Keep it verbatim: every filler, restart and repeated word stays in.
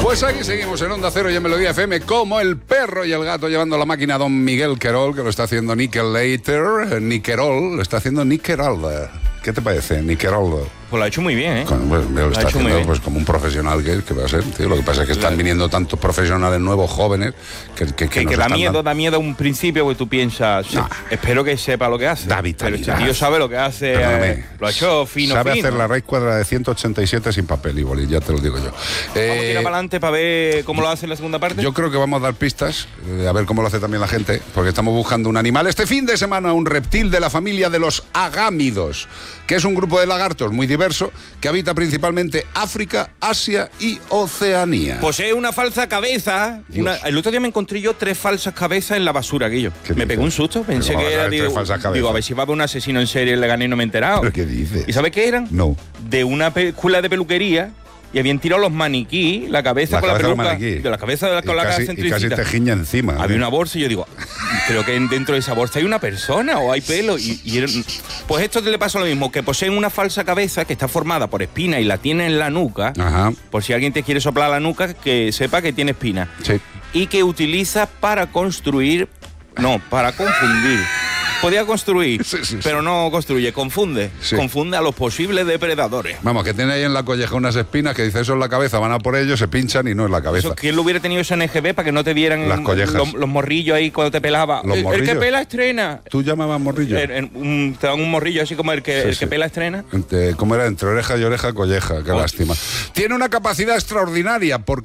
Pues aquí seguimos en Onda Cero y en Melodía F M, como el perro y el gato llevando la máquina a don Miguel Querol, que lo está haciendo Nickelator, Nickerol, lo está haciendo Nickerol. ¿Qué te parece, Nickerol? Pues lo ha hecho muy bien, ¿eh? Con, pues, lo, lo está haciendo pues, como un profesional que, que va a ser, tío. Lo que pasa es que están viniendo tantos profesionales nuevos, jóvenes, que, que, que, que, que da miedo, dando... da miedo a un principio, porque tú piensas, no. espero que sepa lo que hace. Da vitalidad. Pero este tío sabe lo que hace, eh, lo ha hecho fino, sabe fino. hacer la raíz cuadrada de ciento ochenta y siete sin papel y boli, ya te lo digo yo. Eh, vamos a tirar para adelante para ver cómo lo hace en la segunda parte. Yo creo que vamos a dar pistas, eh, a ver cómo lo hace también la gente, porque estamos buscando un animal. Este fin de semana, un reptil de la familia de los agámidos, que es un grupo de lagartos muy diverso, que habita principalmente África, Asia y Oceanía. Posee una falsa cabeza. Una, el otro día me encontré yo tres falsas cabezas en la basura, Guillo. Me pegó un susto, pensé que era... Digo, digo, a ver si va a haber un asesino en serie, le gané y no me he enterado. ¿Pero qué dices? ¿Y sabes qué eran? No. De una escuela de peluquería. Y habían tirado los maniquí, la cabeza la con cabeza la peluca, de, de la cabeza de la, con la casi, centricita. Y casi te giña encima. Había ¿eh? una bolsa y yo digo, creo que dentro de esa bolsa hay una persona o hay pelo. Y, y era, pues esto le pasa lo mismo, que poseen una falsa cabeza que está formada por espina y la tiene en la nuca. Ajá. Por si alguien te quiere soplar la nuca, que sepa que tiene espina. Sí. Y que utiliza para construir, no, para confundir. Podía construir, sí, sí, sí. pero no construye, confunde. Sí. Confunde a los posibles depredadores. Vamos, que tiene ahí en la colleja unas espinas que dice eso es la cabeza, van a por ellos, se pinchan y no es la cabeza. Eso, ¿quién lo hubiera tenido ese N G B para que no te vieran las collejas? Los, los morrillos ahí cuando te pelaba. ¿Los el, morrillos? El que pela estrena. ¿Tú llamabas morrillo? El, el, un, te dan un morrillo así como el que, sí, el que sí. pela estrena. Entre, ¿Cómo era? Entre oreja y oreja, colleja. Qué oh. lástima. Tiene una capacidad extraordinaria porque